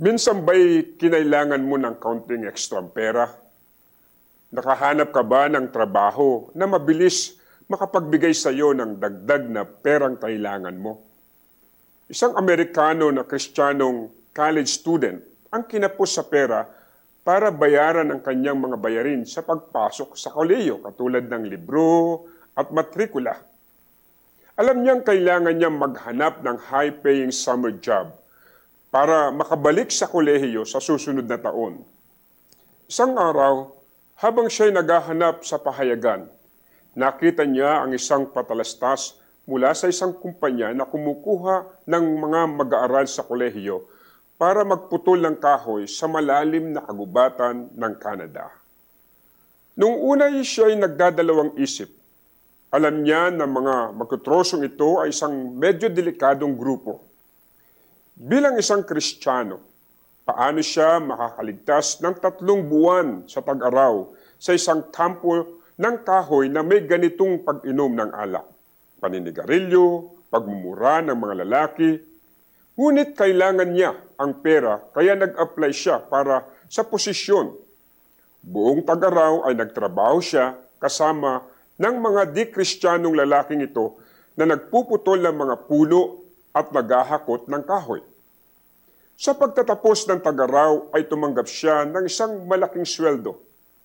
Minsan ba'y kinailangan mo ng kaunting extra pera? Nakahanap ka ba ng trabaho na mabilis makapagbigay sa iyo ng dagdag na perang kailangan mo? Isang Amerikano na Kristiyanong college student ang kinapos sa pera para bayaran ang kanyang mga bayarin sa pagpasok sa kolehiyo katulad ng libro at matrikula. Alam niyang kailangan niyang maghanap ng high-paying summer job para makabalik sa kolehiyo sa susunod na taon. Isang araw, habang siya'y naghahanap sa pahayagan, nakita niya ang isang patalastas mula sa isang kumpanya na kumukuha ng mga mag-aaral sa kolehiyo para magputol ng kahoy sa malalim na kagubatan ng Canada. Nung una siya'y nagdadalawang isip. Alam niya na mga magtutrosong ito ay isang medyo delikadong grupo. Bilang isang Kristiyano, paano siya makakaligtas ng 3 buwan sa tag-araw sa isang kampo ng kahoy na may ganitong pag-inom ng alak, paninigarilyo, pagmumura ng mga lalaki? Ngunit kailangan niya ang pera kaya nag-apply siya para sa posisyon. Buong tag-araw ay nagtrabaho siya kasama ng mga di-Kristiyanong lalaking ito na nagpuputol ng mga puno at naghahakot ng kahoy. Sa pagtatapos ng tag-araw ay tumanggap siya ng isang malaking sweldo.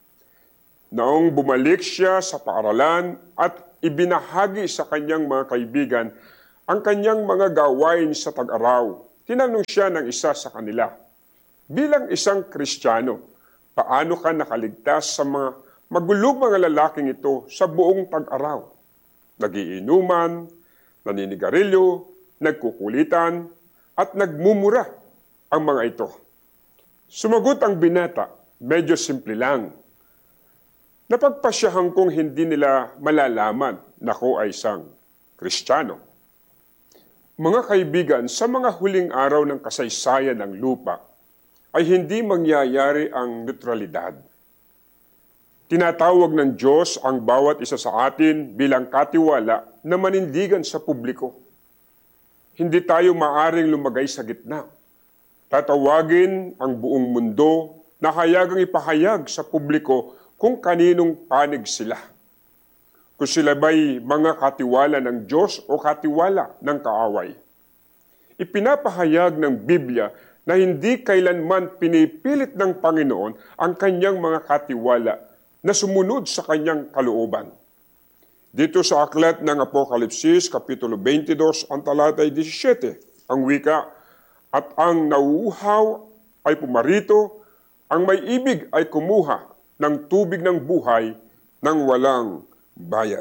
Noong bumalik siya sa paaralan at ibinahagi sa kanyang mga kaibigan ang kanyang mga gawain sa tag-araw, tinanong siya ng isa sa kanila, bilang isang Kristiyano, paano ka nakaligtas sa mga magulong mga lalaking ito sa buong tag-araw? Nagiinuman, naninigarilyo, nagkukulitan, at nagmumura ang mga ito. Sumagot ang binata, medyo simple lang. Napagpasyahan kong hindi nila malalaman na ako ay isang Kristiyano. Mga kaibigan, sa mga huling araw ng kasaysayan ng lupa, ay hindi mangyayari ang neutralidad. Tinatawag ng Diyos ang bawat isa sa atin bilang katiwala na manindigan sa publiko. Hindi tayo maaring lumagay sa gitna. Tatawagin ang buong mundo na hayagang ipahayag sa publiko kung kaninong panig sila. Kung sila ba'y mga katiwala ng Diyos o katiwala ng kaaway. Ipinapahayag ng Biblia na hindi kailanman pinipilit ng Panginoon ang kanyang mga katiwala na sumunod sa kanyang kalooban. Dito sa aklat ng Apokalipsis, Kapitulo 22, ang talatay 17, ang wika, at ang nauuhaw ay pumarito, ang may ibig ay kumuha ng tubig ng buhay ng walang bayad.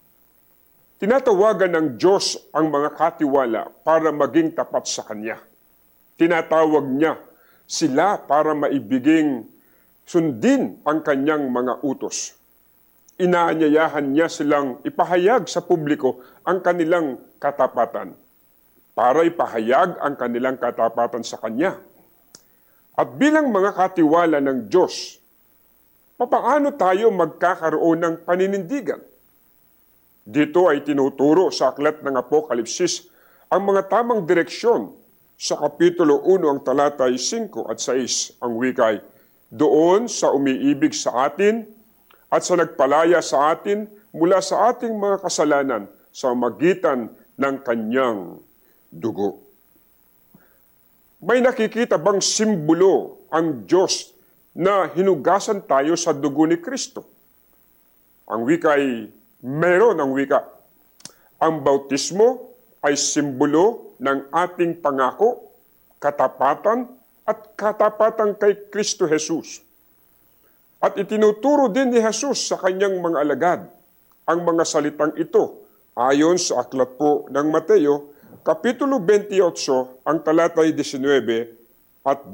Tinatawagan ng Diyos ang mga katiwala para maging tapat sa Kanya. Tinatawag niya sila para maibiging sundin ang kanyang mga utos. Inaanyayahan niya silang ipahayag sa publiko ang kanilang katapatan para ipahayag ang kanilang katapatan sa Kanya. At bilang mga katiwala ng Diyos, papaano tayo magkakaroon ng paninindigan? Dito ay tinuturo sa aklat ng Apokalipsis ang mga tamang direksyon. Sa Kapitulo 1, ang talatay 5 at 6, ang wikay, doon sa umiibig sa atin at sa nagpalaya sa atin mula sa ating mga kasalanan sa magitan ng kanyang dugo. May nakikita bang simbolo ang Diyos na hinugasan tayo sa dugo ni Kristo? Ang wika ay meron ang wika. Ang bautismo ay simbolo ng ating pangako, katapatan, at katapatan kay Kristo Jesus. At itinuturo din ni Jesus sa kanyang mga alagad ang mga salitang ito ayon sa aklat po ng Mateo, Kapitulo 28, ang talatay 19 at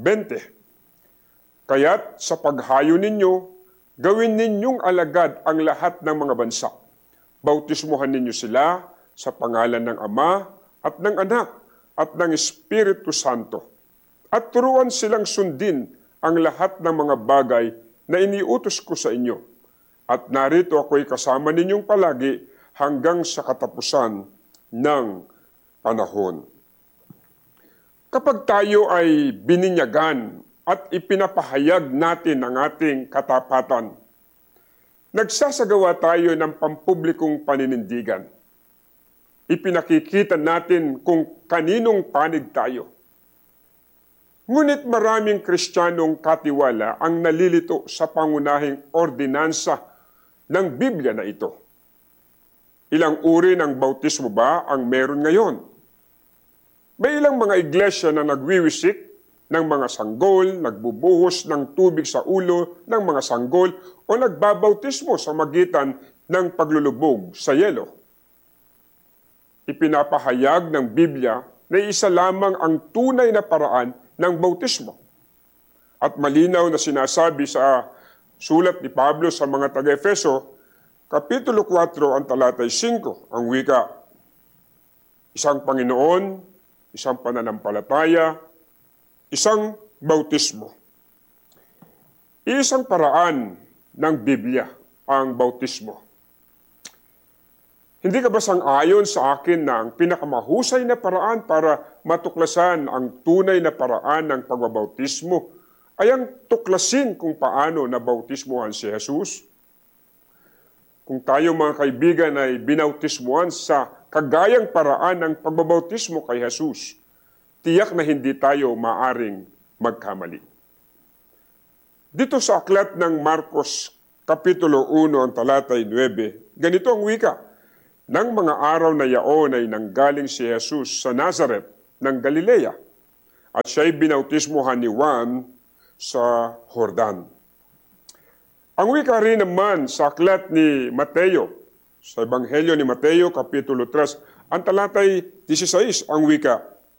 20. Kaya't sa paghayo ninyo, gawin ninyong alagad ang lahat ng mga bansa. Bautismuhan ninyo sila sa pangalan ng Ama at ng Anak at ng Espiritu Santo. At turuan silang sundin ang lahat ng mga bagay na iniutos ko sa inyo. At narito ako'y kasama ninyong palagi hanggang sa katapusan ng panahon. Kapag tayo ay bininyagan at ipinapahayag natin ang ating katapatan, nagsasagawa tayo ng pampublikong paninindigan. Ipinakikita natin kung kaninong panig tayo. Ngunit maraming Kristiyanong katiwala ang nalilito sa pangunahing ordinansa ng Biblia na ito. Ilang uri ng bautismo ba ang meron ngayon? May ilang mga iglesia na nagwiwisik ng mga sanggol, nagbubuhos ng tubig sa ulo ng mga sanggol o nagbabautismo sa magitan ng paglulubog sa yelo. Ipinapahayag ng Biblia na isa lamang ang tunay na paraan ng bautismo. At malinaw na sinasabi sa sulat ni Pablo sa mga taga-Efeso, Kapitulo 4, ang talatay 5, ang wika, isang Panginoon, isang pananampalataya, isang bautismo. Isang paraan ng Biblia ang bautismo. Hindi ka ba sang-ayon sa akin na ang pinakamahusay na paraan para matuklasan ang tunay na paraan ng pagbabautismo ay ang tuklasin kung paano nabautismuhan si Jesus? Kung tayo mga kaibigan ay binautismuhan sa kagayang paraan ng pagbabautismo kay Jesus, tiyak na hindi tayo maaring magkamali. Dito sa aklat ng Marcos, Kapitulo 1, ang talatay 9, ganito ang wika, nang mga araw na yaon ay nanggaling si Jesus sa Nazaret ng Galilea at siya'y binautismuhan ni Juan sa Jordan. Ang wika rin naman sa aklat ni Mateo, sa Ebanghelyo ni Mateo, Kapitulo 3, ang talatay 16, ang wika,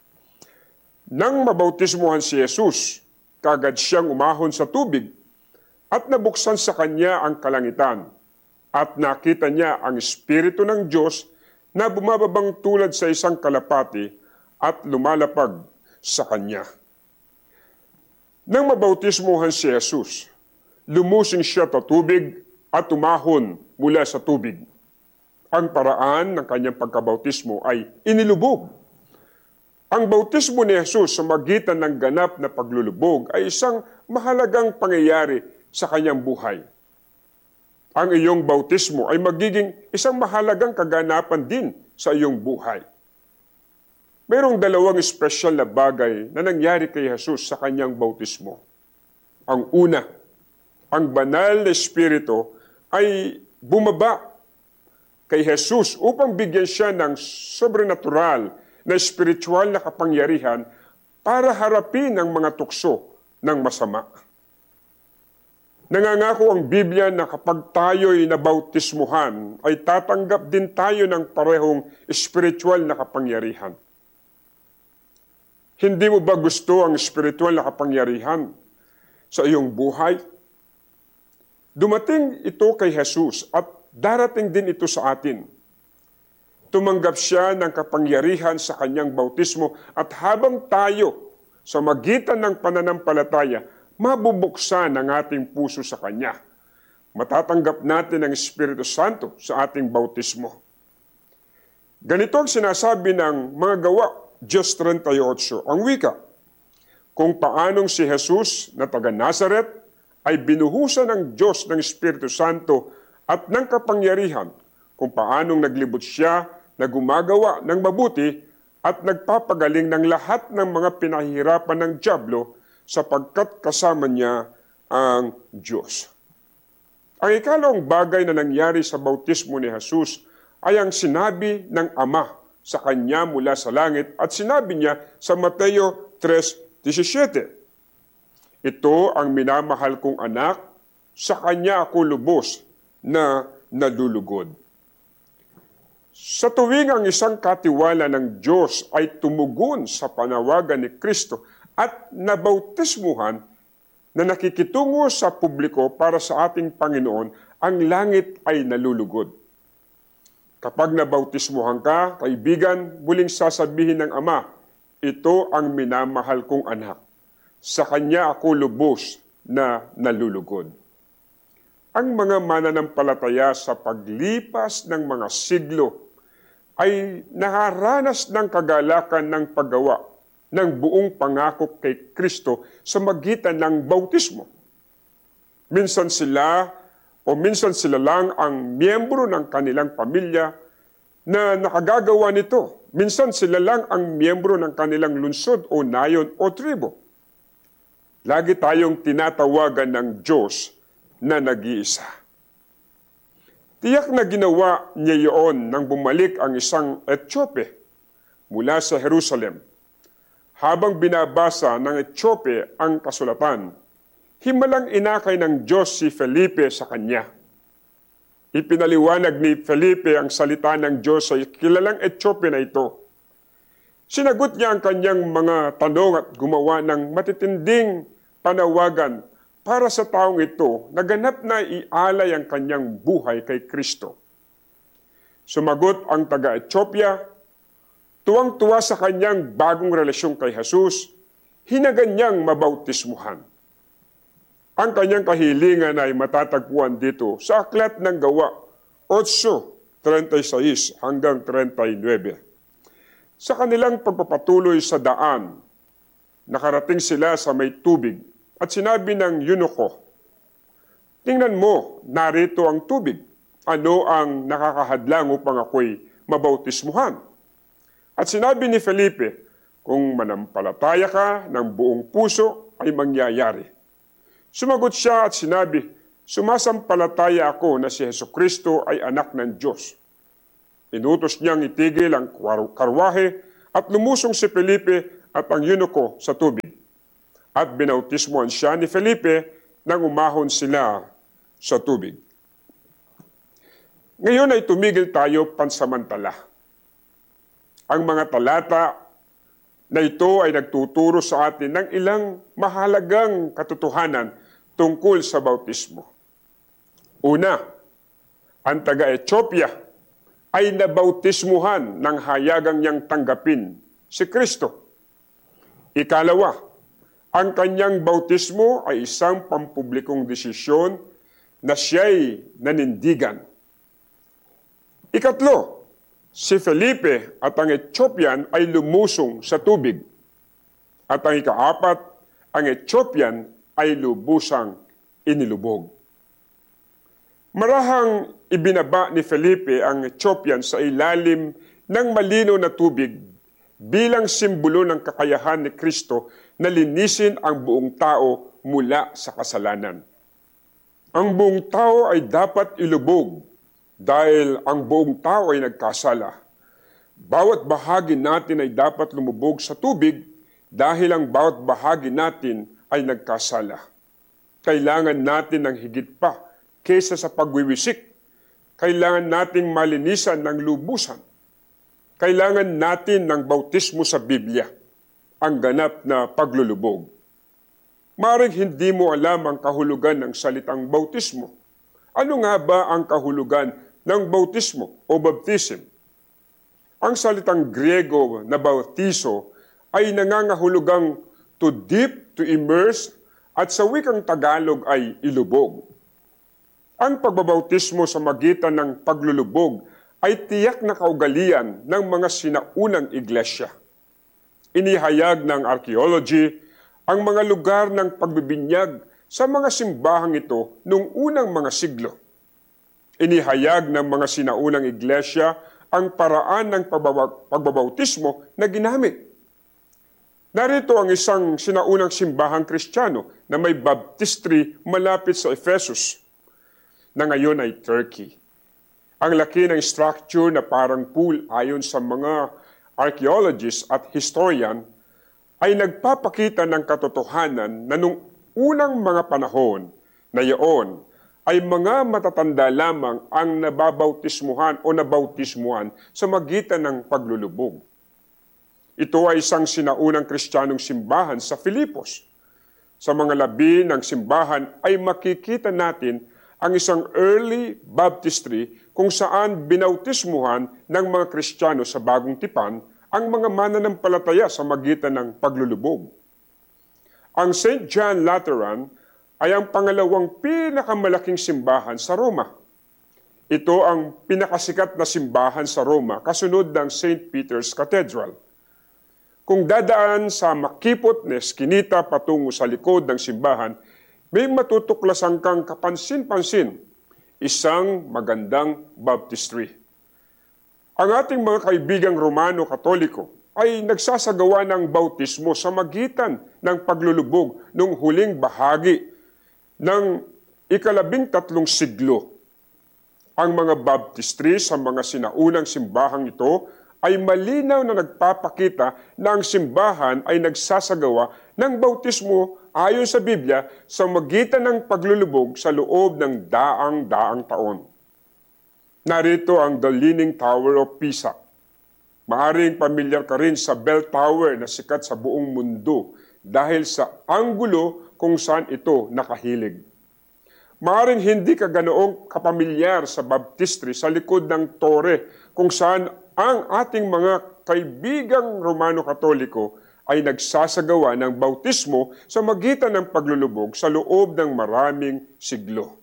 nang mabautismuhan si Jesus, kagad siyang umahon sa tubig at nabuksan sa kanya ang kalangitan at nakita niya ang Espiritu ng Diyos na bumababang tulad sa isang kalapati at lumalapag sa kanya. Nang mabautismuhan si Jesus, lumusing siya sa tubig at umahon mula sa tubig. Ang paraan ng kanyang pagkabautismo ay inilubog. Ang bautismo ni Jesus sa magitan ng ganap na paglulubog ay isang mahalagang pangyayari sa kanyang buhay. Ang iyong bautismo ay magiging isang mahalagang kaganapan din sa iyong buhay. Mayroong dalawang espesyal na bagay na nangyari kay Jesus sa kanyang bautismo. Ang una, ang banal na Espiritu ay bumaba kay Jesus upang bigyan siya ng sobrenatural na espiritual na kapangyarihan para harapin ang mga tukso ng masama. Nangangako ang Biblia na kapag tayo'y nabautismuhan, ay tatanggap din tayo ng parehong espiritual na kapangyarihan. Hindi mo ba gusto ang espiritual na kapangyarihan sa iyong buhay? Dumating ito kay Jesus at darating din ito sa atin. Tumanggap siya ng kapangyarihan sa kanyang bautismo at habang tayo sa magitan ng pananampalataya, mabubuksan ang ating puso sa Kanya. Matatanggap natin ang Espiritu Santo sa ating bautismo. Ganito ang sinasabi ng mga gawa, Diyos 38, ang wika, kung paanong si Jesus na taga Nazaret ay binuhusan ng Diyos ng Espiritu Santo at ng kapangyarihan, kung paanong naglibot siya na gumagawa ng mabuti at nagpapagaling ng lahat ng mga pinahihirapan ng dyablo sapagkat kasama niya ang Diyos. Ang ikalawang bagay na nangyari sa bautismo ni Jesus ay ang sinabi ng Ama sa kanya mula sa langit at sinabi niya sa Mateo 3:17, ito ang minamahal kong anak, sa kanya ako lubos na nalulugod. Sa tuwing ang isang katiwala ng Diyos ay tumugon sa panawagan ni Kristo at nabautismuhan na nakikitungo sa publiko para sa ating Panginoon, ang langit ay nalulugod. Kapag nabautismuhan ka, kaibigan, muling sasabihin ng Ama, ito ang minamahal kong anak. Sa kanya ako lubos na nalulugod. Ang mga mananampalataya sa paglipas ng mga siglo ay nakaranas ng kagalakan ng paggawa ng buong pangako kay Kristo sa magitan ng bautismo. Minsan sila lang ang miyembro ng kanilang pamilya na nakagagawa nito. Minsan sila lang ang miyembro ng kanilang lungsod o nayon o tribo. Lagi tayong tinatawagan ng Diyos na nag-iisa. Tiyak na ginawa niya iyon nang bumalik ang isang Etiope mula sa Jerusalem. Habang binabasa ng Etiope ang kasulatan, himalang inakay ng Diyos si Felipe sa kanya. Ipinaliwanag ni Felipe ang salita ng Diyos sa kilalang Etiope na ito. Sinagot niya ang kanyang mga tanong at gumawa ng matitinding panawagan para sa taong ito na ganap na ialay ang kanyang buhay kay Kristo. Sumagot ang taga-Ethiopia, tuwang-tuwa sa kanyang bagong relasyon kay Jesus, hinagan niyang mabautismuhan. Ang kanyang kahilingan ay matatagpuan dito sa Aklat ng Gawa 8:36 hanggang 39. Sa kanilang pagpapatuloy sa daan, nakarating sila sa may tubig at sinabi ng eunuko, "Tingnan mo, narito ang tubig. Ano ang nakakahadlang upang ako'y mabautismuhan?" At sinabi ni Felipe, "Kung manampalataya ka ng buong puso ay mangyayari." Sumagot siya at sinabi, "Sumasampalataya ako na si Jesucristo ay anak ng Diyos." Inutos niyang itigil ang karwahe at lumusong si Felipe at ang eunuko sa tubig. At binautismuhan siya ni Felipe nang umahon sila sa tubig. Ngayon ay tumigil tayo pansamantala. Ang mga talata na ito ay nagtuturo sa atin ng ilang mahalagang katotohanan tungkol sa bautismo. Una, ang taga-Ethiopia ay nabautismuhan ng hayagang niyang tanggapin si Kristo. Ikalawa, ang kanyang bautismo ay isang pampublikong desisyon na siya'y nanindigan. Ikatlo, si Felipe at ang Ethiopian ay lumusong sa tubig. At ang ikaapat, ang Ethiopian ay lubusang inilubog. Marahang ibinaba ni Felipe ang Ethiopian sa ilalim ng malinaw na tubig bilang simbolo ng kakayahan ni Kristo na linisin ang buong tao mula sa kasalanan. Ang buong tao ay dapat ilubog dahil ang buong tao ay nagkasala. Bawat bahagi natin ay dapat lumubog sa tubig dahil ang bawat bahagi natin ay nagkasala. Kailangan natin ng higit pa kaysa sa pagwiwisik. Kailangan nating malinisan ng lubusan. Kailangan natin ng bautismo sa Biblia, ang ganap na paglulubog. Maring hindi mo alam ang kahulugan ng salitang bautismo. Ano nga ba ang kahulugan ng bautismo o baptism? Ang salitang Griego na bautizo ay nangangahulugang to dip, to immerse, at sa wikang Tagalog ay ilubog. Ang pagbabautismo sa magitan ng paglulubog ay tiyak na kaugalian ng mga sinaunang iglesia. Inihayag ng archaeology ang mga lugar ng pagbibinyag sa mga simbahang ito noong unang mga siglo. Inihayag ng mga sinaunang iglesia ang paraan ng pagbabautismo na ginamit. Narito ang isang sinaunang simbahang Kristiyano na may baptistry malapit sa Ephesus, na ngayon ay Turkey. Ang laki ng structure na parang pool ayon sa mga archaeologists at historian ay nagpapakita ng katotohanan na nung unang mga panahon na iyon ay mga matatanda lamang ang nababautismuhan o nabautismuhan sa magitan ng paglulubog. Ito ay isang sinaunang Kristiyanong simbahan sa Filipos. Sa mga labi ng simbahan ay makikita natin ang isang early baptistry kung saan binautismuhan ng mga Kristiyano sa Bagong Tipan ang mga mananampalataya sa magitan ng paglulubog. Ang St. John Lateran ay ang pangalawang pinakamalaking simbahan sa Roma. Ito ang pinakasikat na simbahan sa Roma kasunod ng St. Peter's Cathedral. Kung dadaan sa makipot na eskinita patungo sa likod ng simbahan, may matutuklasan kang kapansin-pansin, isang magandang baptistry. Ang ating mga kaibigang Romano-Katoliko ay nagsasagawa ng bautismo sa magitan ng paglulubog noong huling bahagi ng ika-13 siglo. Ang mga baptistry sa mga sinaunang simbahang ito ay malinaw na nagpapakita na ang simbahan ay nagsasagawa ng bautismo ayon sa Biblia sa magitan ng paglulubog sa loob ng daang-daang taon. Narito ang The Leaning Tower of Pisa. Maaring pamilyar ka rin sa Bell Tower na sikat sa buong mundo dahil sa anggulo kung saan ito nakahilig. Maaring hindi ka ganoong kapamilyar sa baptistry sa likod ng tore kung saan ang ating mga kaibigang Romano-Katoliko ay nagsasagawa ng bautismo sa magitan ng paglulubog sa loob ng maraming siglo.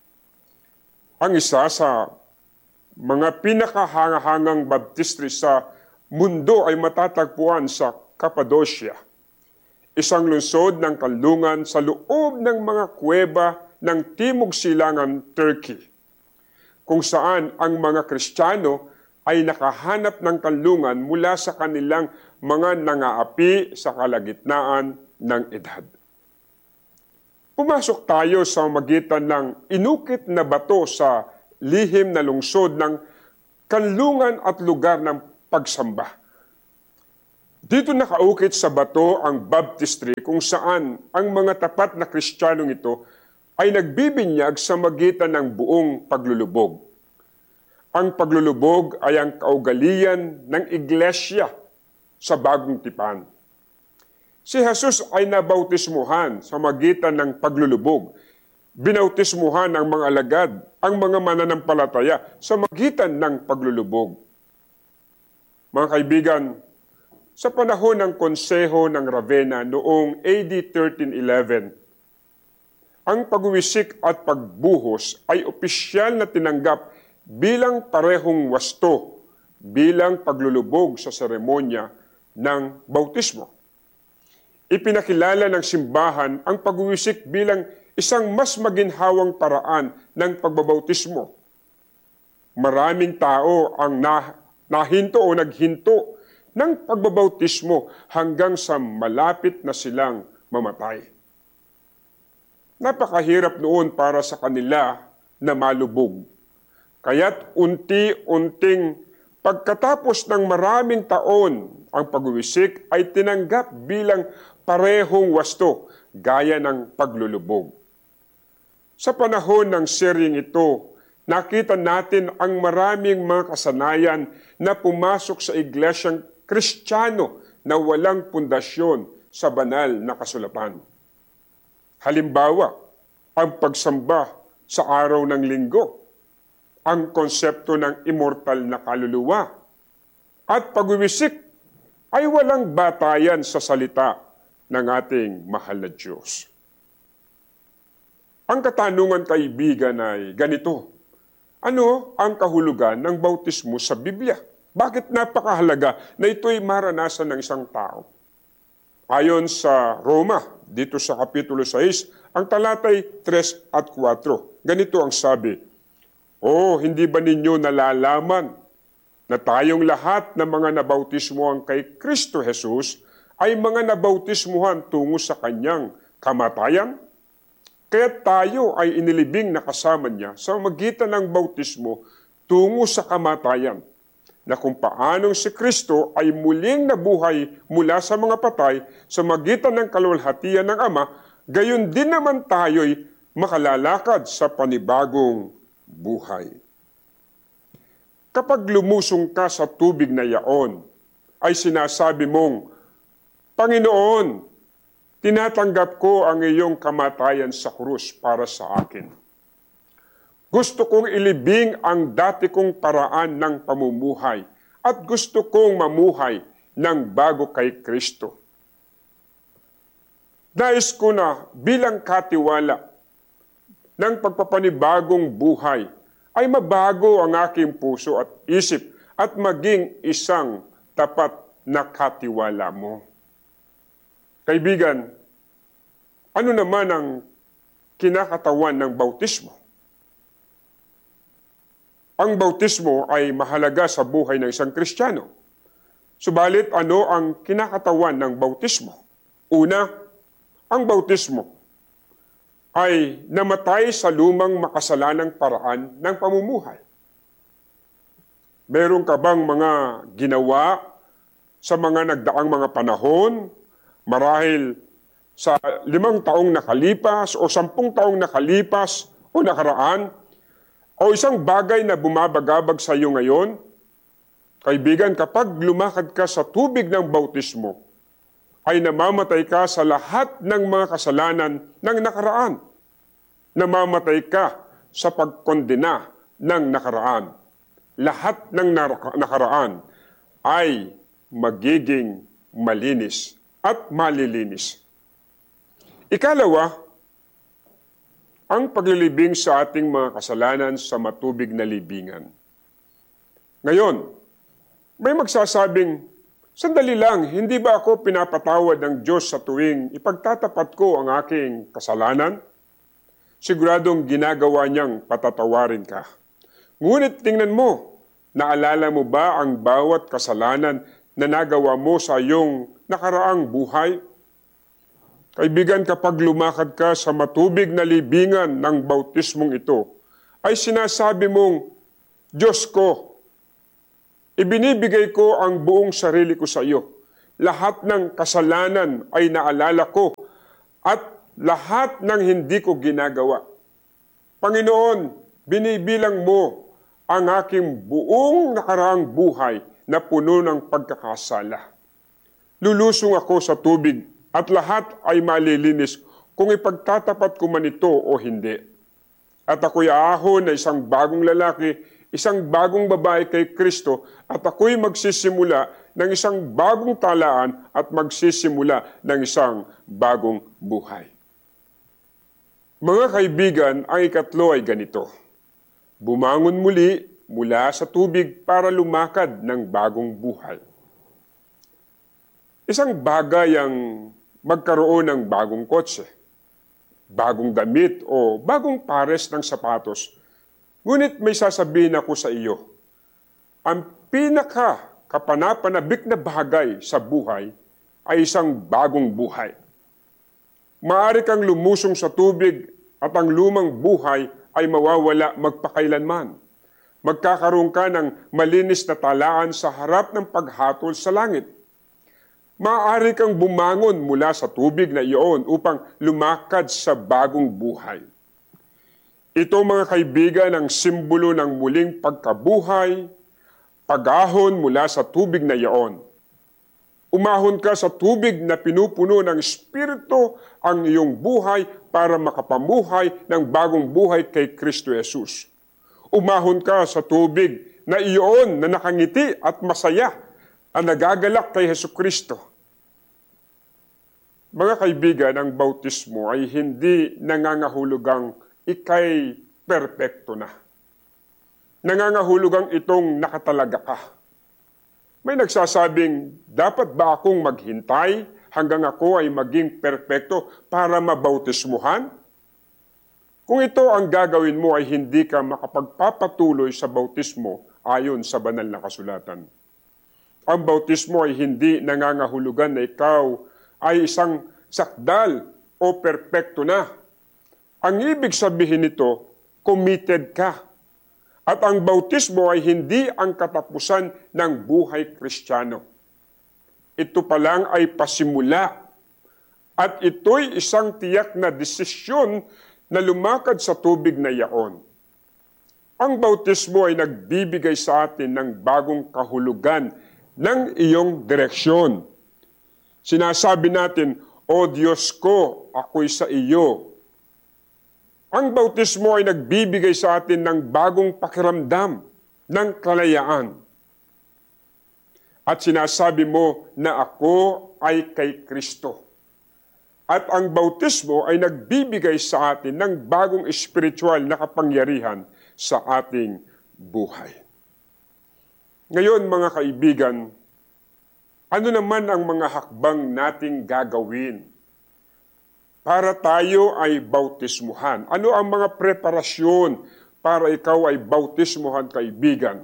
Ang isa sa mga pinakahangahangang baptistry sa mundo ay matatagpuan sa Cappadocia, isang lungsod ng kanlungan sa loob ng mga kuweba ng Timog Silangan, Turkey, kung saan ang mga Kristiyano ay nakahanap ng kanlungan mula sa kanilang mga nangaapi sa kalagitnaan ng edad. Pumasok tayo sa magitan ng inukit na bato sa lihim na lungsod ng kanlungan at lugar ng pagsamba. Dito nakaukit sa bato ang baptistry kung saan ang mga tapat na Kristiyanong ito ay nagbibinyag sa magitan ng buong paglulubog. Ang paglulubog ay ang kaugalian ng iglesia sa bagong tipan. Si Jesus ay nabautismuhan sa magitan ng paglulubog. Binautismuhan ang mga alagad, ang mga mananampalataya sa magitan ng paglulubog. Mga kaibigan, sa panahon ng Konseho ng Ravenna noong AD 1311, ang pagwiwisik at pagbuhos ay opisyal na tinanggap bilang parehong wasto, bilang paglulubog sa seremonya ng bautismo. Ipinakilala ng simbahan ang pagwiwisik bilang isang mas maginhawang paraan ng pagbabautismo. Maraming tao ang nahinto o naghinto ng pagbabautismo hanggang sa malapit na silang mamatay. Napakahirap noon para sa kanila na malubog. Kaya't unti-unting pagkatapos ng maraming taon, ang pagwiwisik ay tinanggap bilang parehong wasto gaya ng paglulubog. Sa panahon ng seryeng ito, nakita natin ang maraming mga kasanayan na pumasok sa iglesyang Kristiyano na walang pundasyon sa banal na kasulatan. Halimbawa, ang pagsamba sa araw ng linggo, ang konsepto ng immortal na kaluluwa, at pagwiwisik ay walang batayan sa salita ng ating mahal na Diyos. Ang katanungan, kaibigan, ay ganito: ano ang kahulugan ng bautismo sa Biblia? Bakit napakahalaga na ito'y maranasan ng isang tao? Ayon sa Roma, dito sa Kapitulo 6, ang talatay 3 at 4, ganito ang sabi: hindi ba ninyo nalalaman na tayong lahat ng mga nabautismuhan kay Kristo Jesus ay mga nabautismuhan tungo sa kanyang kamatayan? Kaya tayo ay inilibing na kasama niya sa magitan ng bautismo tungo sa kamatayan, na kung paanong si Kristo ay muling nabuhay mula sa mga patay sa magitan ng kaluwalhatian ng Ama, gayon din naman tayo'y makalalakad sa panibagong buhay. Kapag lumusong ka sa tubig na yaon, ay sinasabi mong, Panginoon, tinatanggap ko ang iyong kamatayan sa krus para sa akin. Gusto kong ilibing ang dati kong paraan ng pamumuhay at gusto kong mamuhay ng bago kay Kristo. Nais ko na bilang katiwala ng pagpapanibagong buhay ay mabago ang aking puso at isip at maging isang tapat na katiwala mo. Kaibigan, ano naman ang kinakatawan ng bautismo? Ang bautismo ay mahalaga sa buhay ng isang Kristiyano. Subalit, ano ang kinakatawan ng bautismo? Una, ang bautismo ay namatay sa lumang makasalanang paraan ng pamumuhay. Meron ka bang mga ginawa sa mga nagdaang mga panahon, marahil sa 5 taong nakalipas o 10 taong nakalipas o nakaraan, o isang bagay na bumabagabag sa iyo ngayon? Kaibigan, kapag lumakad ka sa tubig ng bautismo, ay namamatay ka sa lahat ng mga kasalanan ng nakaraan. Namamatay ka sa pagkondena ng nakaraan. Lahat ng nakaraan ay magiging malinis at malilinis. Ikalawa, ang paglilibing sa ating mga kasalanan sa matubig na libingan. Ngayon, may magsasabing, sandali lang, hindi ba ako pinapatawad ng Diyos sa tuwing ipagtatapat ko ang aking kasalanan? Siguradong ginagawa niyang patatawarin ka. Ngunit tingnan mo, naalala mo ba ang bawat kasalanan na nagawa mo sa iyong nakaraang buhay? Kaibigan, kapag lumakad ka sa matubig na libingan ng bautismong ito, ay sinasabi mong, Diyos ko, ibinibigay ko ang buong sarili ko sa iyo. Lahat ng kasalanan ay naalala ko at lahat ng hindi ko ginagawa. Panginoon, binibilang mo ang aking buong nakaraang buhay na puno ng pagkakasala. Lulusong ako sa tubig at lahat ay malilinis kung ipagtatapat ko man ito o hindi. At ako'y aahon na isang bagong lalaki, isang bagong babae kay Kristo, at ako'y magsisimula ng isang bagong talaan at magsisimula ng isang bagong buhay. Mga kaibigan, ang ikatlo ay ganito. Bumangon muli mula sa tubig para lumakad ng bagong buhay. Isang bagay ang magkaroon ng bagong kotse, bagong damit o bagong pares ng sapatos. Ngunit may sasabihin ako sa iyo, ang pinaka-kapanapanabik na bagay sa buhay ay isang bagong buhay. Maaari kang lumusong sa tubig at ang lumang buhay ay mawawala magpakailanman. Magkakaroon ka ng malinis na talaan sa harap ng paghatol sa langit. Maaari kang bumangon mula sa tubig na iyon upang lumakad sa bagong buhay. Ito, mga kaibigan, ang simbolo ng muling pagkabuhay, pag-ahon mula sa tubig na iyon. Umahon ka sa tubig na pinupuno ng Espiritu ang iyong buhay para makapamuhay ng bagong buhay kay Kristo Jesus. Umahon ka sa tubig na iyon na nakangiti at masaya ang nagagalak kay Jesucristo. Mga kaibigan, ang bautismo ay hindi nangangahulugang ikay perpekto na. Nangangahulugang itong nakatalaga ka. May nagsasabing, dapat ba akong maghintay hanggang ako ay maging perpekto para mabautismuhan? Kung ito ang gagawin mo ay hindi ka makapagpapatuloy sa bautismo ayon sa banal na kasulatan. Ang bautismo ay hindi nangangahulugan na ikaw ay isang sakdal o perpekto na. Ang ibig sabihin nito, committed ka. At ang bautismo ay hindi ang katapusan ng buhay Kristiyano. Ito pa lang ay pasimula. At ito'y isang tiyak na desisyon na lumakad sa tubig na yaon. Ang bautismo ay nagbibigay sa atin ng bagong kahulugan ng iyong direksyon. Sinasabi natin, O Diyos ko, ako'y sa iyo. Ang bautismo ay nagbibigay sa atin ng bagong pakiramdam ng kalayaan. At sinasabi mo na ako ay kay Kristo. At ang bautismo ay nagbibigay sa atin ng bagong espiritual na kapangyarihan sa ating buhay. Ngayon, mga kaibigan, Ano naman ang mga hakbang nating gagawin para tayo ay bautismuhan? Ano ang mga preparasyon para ikaw ay bautismuhan, kaibigan?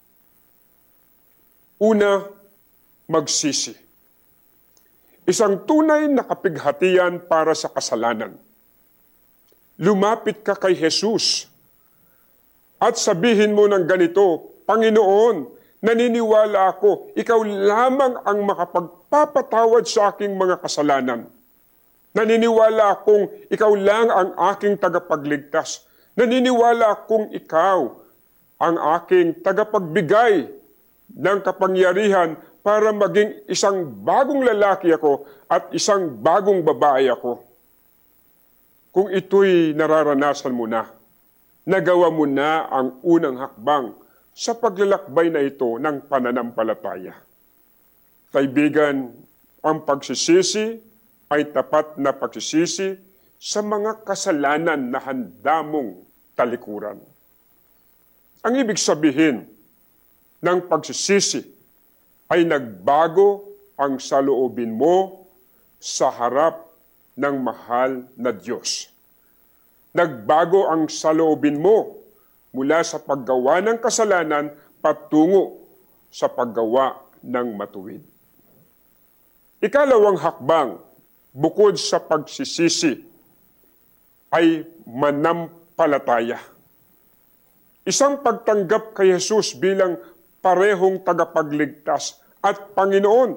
Una, magsisi. Isang tunay na kapighatian para sa kasalanan. Lumapit ka kay Jesus at sabihin mo ng ganito, Panginoon, naniniwala ako, ikaw lamang ang makapagpapatawad sa aking mga kasalanan. Naniniwala akong ikaw lang ang aking tagapagligtas. Naniniwala akong ikaw ang aking tagapagbigay ng kapangyarihan para maging isang bagong lalaki ako at isang bagong babae ako. Kung ito'y nararanasan mo na, nagawa mo na ang unang hakbang sa paglalakbay na ito ng pananampalataya. Kaibigan, ang pagsisisi ay tapat na pagsisisi sa mga kasalanan na handa mong talikuran. Ang ibig sabihin ng pagsisisi ay nagbago ang saloobin mo sa harap ng mahal na Diyos. Nagbago ang saloobin mo mula sa paggawa ng kasalanan patungo sa paggawa ng matuwid. Ikalawang hakbang, bukod sa pagsisisi, ay manampalataya. Isang pagtanggap kay Jesus bilang parehong tagapagligtas at Panginoon.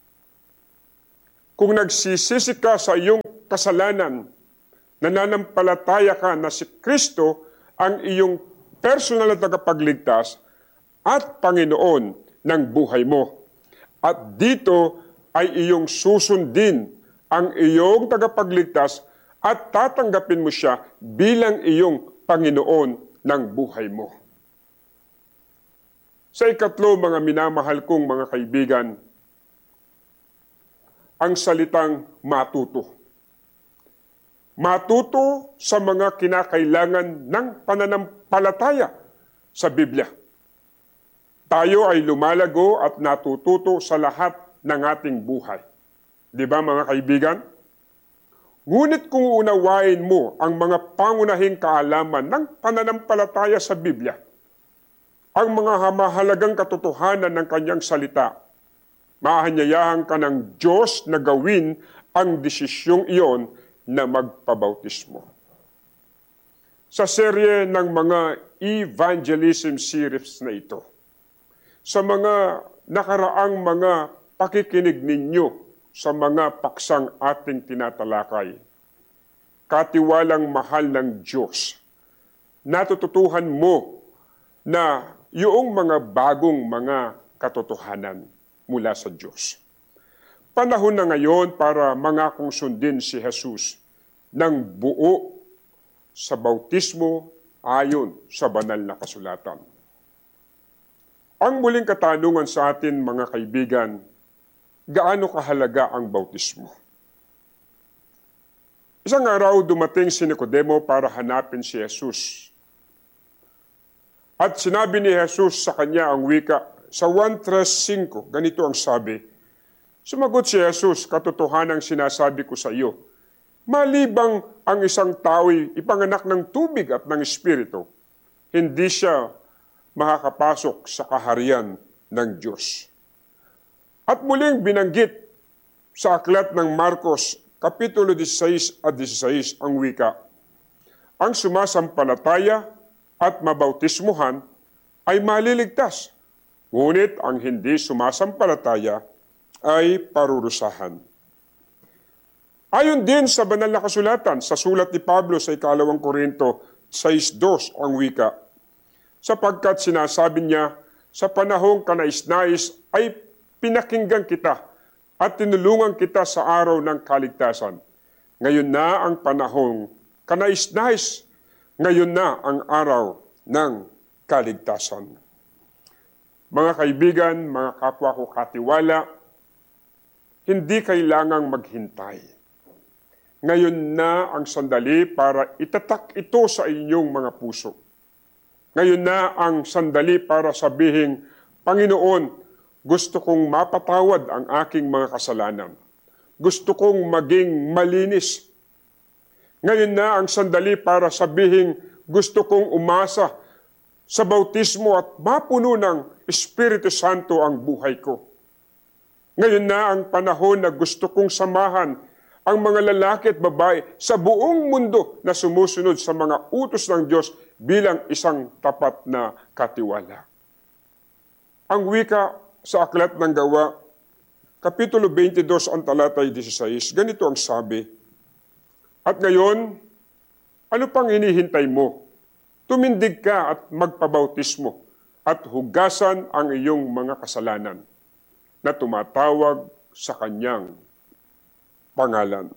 Kung nagsisisi ka sa iyong kasalanan, nananampalataya ka na si Kristo ang iyong personal na tagapagligtas at Panginoon ng buhay mo. At dito ay iyong susundin ang iyong tagapagligtas at tatanggapin mo siya bilang iyong Panginoon ng buhay mo. Sa ikatlo, mga minamahal kong mga kaibigan, ang salitang matuto. Matuto sa mga kinakailangan ng pananampalataya sa Biblia. Tayo ay lumalago at natututo sa lahat ng ating buhay. Di ba mga kaibigan? Ngunit kung unawain mo ang mga pangunahing kaalaman ng pananampalataya sa Biblia, ang mga mahalagang katotohanan ng kanyang salita, mahanyayahan ka ng Diyos na gawin ang desisyong iyon na magpabautismo. Sa serye ng mga evangelism series na ito, sa mga nakaraang mga pakikinig ninyo sa mga paksang ating tinatalakay, katiwalang mahal ng Diyos, natututuhan mo na yung mga bagong mga katotohanan mula sa Diyos. Panahon na ngayon para mangakong sundin si Jesus ng buo sa bautismo ayon sa banal na kasulatan. Ang muling katanungan sa atin, mga kaibigan, gaano kahalaga ang bautismo? Isang araw dumating si Nicodemo para hanapin si Jesus. At sinabi ni Jesus sa kanya ang wika, sa 1:5, ganito ang sabi, sumagot si Jesus, katotohanang sinasabi ko sa iyo, malibang ang isang tao'y ipanganak ng tubig at ng Espiritu, hindi siya makakapasok sa kaharian ng Diyos. At muling binanggit sa aklat ng Marcos, Kapitulo 16 at 16 ang wika, ang sumasampalataya at mabautismuhan ay maliligtas, ngunit ang hindi sumasampalataya ay parurusahan. Ayon din sa banal na kasulatan, sa sulat ni Pablo sa 2 Korinto 6:2 ang wika, sapagkat sinasabi niya, sa panahong kanais-nais ay pinakinggan kita at tinulungan kita sa araw ng kaligtasan. Ngayon na ang panahong kanais-nais, ngayon na ang araw ng kaligtasan. Mga kaibigan, mga kapwa ko katiwala, hindi kailangang maghintay. Ngayon na ang sandali para itatak ito sa inyong mga puso. Ngayon na ang sandali para sabihin, Panginoon, Gusto kong mapatawad ang aking mga kasalanan. Gusto kong maging malinis. Ngayon na ang sandali para sabihin, gusto kong umasa sa bautismo at mapuno ng Espiritu Santo ang buhay ko. Ngayon na ang panahon na gusto kong samahan ang mga lalaki at babae sa buong mundo na sumusunod sa mga utos ng Diyos bilang isang tapat na katiwala. Ang wika sa Aklat ng Gawa, Kapitulo 22 ang talatay 16, ganito ang sabi, "At ngayon, ano pang hinihintay mo? Tumindig ka at magpabautismo at hugasan ang iyong mga kasalanan na tumatawag sa kanyang pangalan."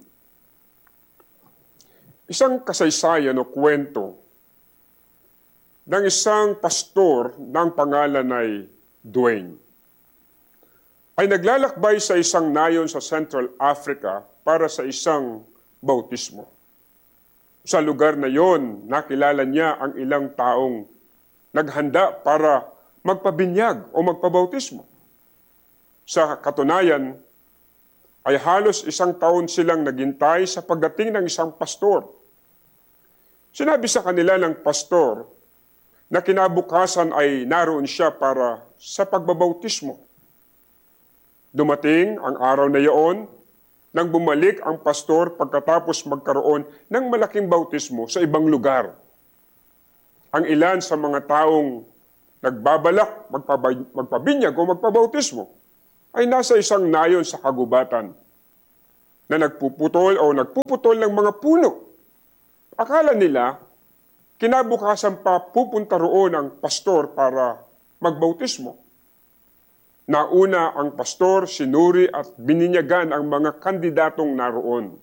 Isang kasaysayan o kwento ng isang pastor ng pangalan ay Dwayne ay naglalakbay sa isang nayon sa Central Africa para sa isang bautismo. Sa lugar na yon, nakilala niya ang ilang taong naghanda para magpabinyag o magpabautismo. Sa katunayan, ay halos 1 taon silang naghintay sa pagdating ng isang pastor. Sinabi sa kanila ng pastor na kinabukasan ay naroon siya para sa pagbabautismo. Dumating ang araw na iyon nang bumalik ang pastor pagkatapos magkaroon ng malaking bautismo sa ibang lugar. Ang ilan sa mga taong nagbabalak magpabinyag o magpabautismo ay nasa isang nayon sa kagubatan na nagpuputol ng mga puno. Akala nila, kinabukasan pa pupunta roon ang pastor para magbautismo. Nauna ang pastor, sinuri at bininyagan ang mga kandidatong naroon.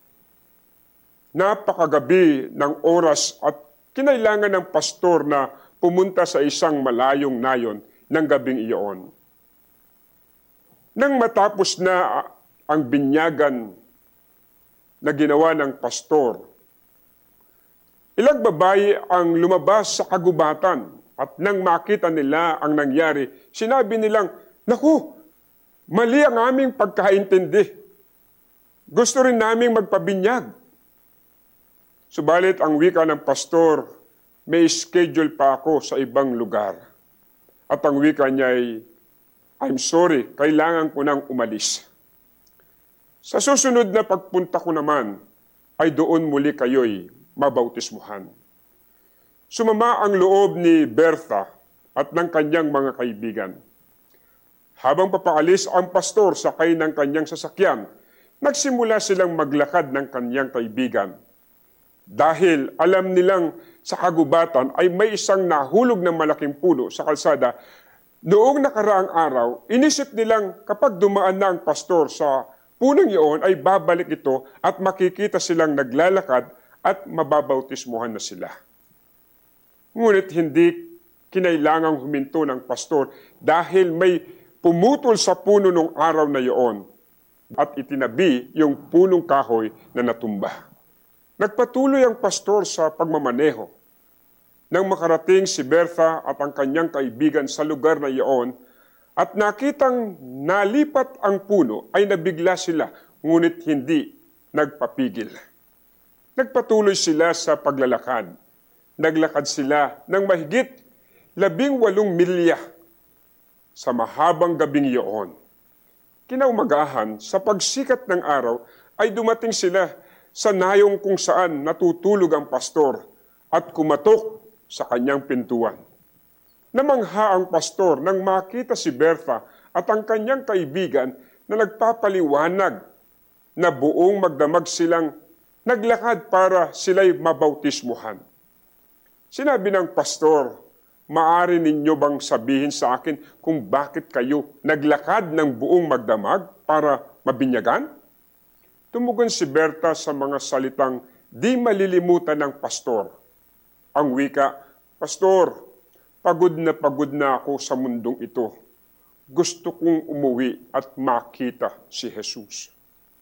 Napakagabi ng oras at kinailangan ng pastor na pumunta sa isang malayong nayon ng gabing iyon. Nang matapos na ang binyagan na ginawa ng pastor, ilang babae ang lumabas sa kagubatan at nang makita nila ang nangyari, sinabi nilang, "Naku, mali ang aming pagkaintindi. Gusto rin naming magpabinyag." Subalit ang wika ng pastor, "May schedule pa ako sa ibang lugar." At ang wika niya ay, "I'm sorry, kailangan ko nang umalis. Sa susunod na pagpunta ko naman, ay doon muli kayo'y mabautismuhan." Sumama ang loob ni Bertha at ng kanyang mga kaibigan. Habang papaalis ang pastor sakay ng kanyang sasakyan, nagsimula silang maglakad ng kanyang kaibigan. Dahil alam nilang sa kagubatan ay may isang nahulog ng malaking puno sa kalsada, noong nakaraang araw, inisip nilang kapag dumaan na ang pastor sa punong iyon ay babalik ito at makikita silang naglalakad at mababautismuhan na sila. Ngunit hindi kinailangang huminto ng pastor dahil may pumutol sa puno nung araw na iyon at itinabi yung punong kahoy na natumba. Nagpatuloy ang pastor sa pagmamaneho. Nang makarating si Bertha at ang kanyang kaibigan sa lugar na iyon at nakitang nalipat ang puno ay nabigla sila ngunit hindi nagpapigil. Nagpatuloy sila sa paglalakad. Naglakad sila ng mahigit 18 milya sa mahabang gabing iyon. Kinaumagahan, sa pagsikat ng araw, ay dumating sila sa nayong kung saan natutulog ang pastor at kumatok sa kanyang pintuan. Namangha ang pastor nang makita si Bertha at ang kanyang kaibigan na nagpapaliwanag na buong magdamag silang naglakad para sila'y mabautismuhan. Sinabi ng pastor, "Maaari ninyo bang sabihin sa akin kung bakit kayo naglakad ng buong magdamag para mabinyagan?" Tumugon si Bertha sa mga salitang di malilimutan ng pastor. Ang wika, "Pastor, pagod na ako sa mundong ito. Gusto kong umuwi at makita si Jesus."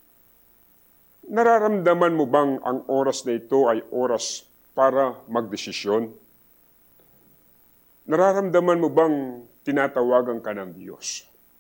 Nararamdaman mo bang ang oras na ito ay oras para magdesisyon? Nararamdaman mo bang tinatawagan ka ng Diyos?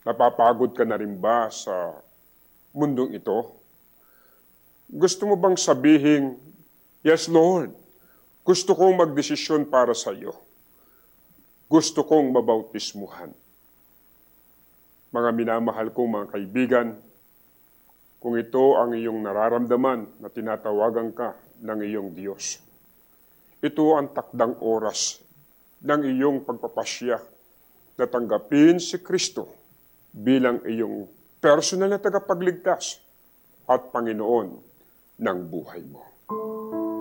Napapagod ka na rin ba sa mundong ito? Gusto mo bang sabihin, "Yes, Lord, gusto kong magdesisyon para sa iyo. Gusto kong mabautismuhan." Mga minamahal kong mga kaibigan, kung ito ang iyong nararamdaman na tinatawagan ka ng iyong Diyos, ito ang takdang oras ng iyong pagpapasya na tanggapin si Kristo bilang iyong personal na tagapagligtas at Panginoon ng buhay mo.